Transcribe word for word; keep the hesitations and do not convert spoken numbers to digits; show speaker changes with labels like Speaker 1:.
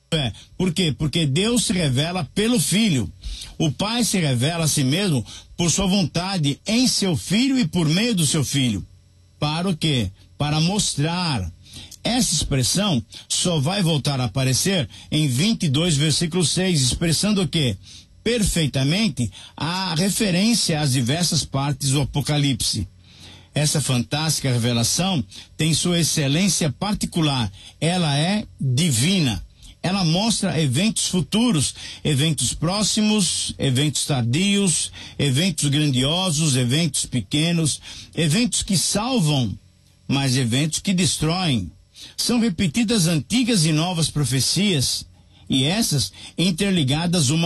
Speaker 1: É, por quê? Porque Deus se revela pelo Filho. O Pai se revela a si mesmo por sua vontade em seu Filho e por meio do seu Filho. Para o quê? Para mostrar. Essa expressão só vai voltar a aparecer em vinte e dois, versículo seis, expressando o quê? Perfeitamente a referência às diversas partes do Apocalipse. Essa fantástica revelação tem sua excelência particular. Ela é divina. Ela mostra eventos futuros, eventos próximos, eventos tardios, eventos grandiosos, eventos pequenos, eventos que salvam, mas eventos que destroem. São repetidas antigas e novas profecias, e essas interligadas uma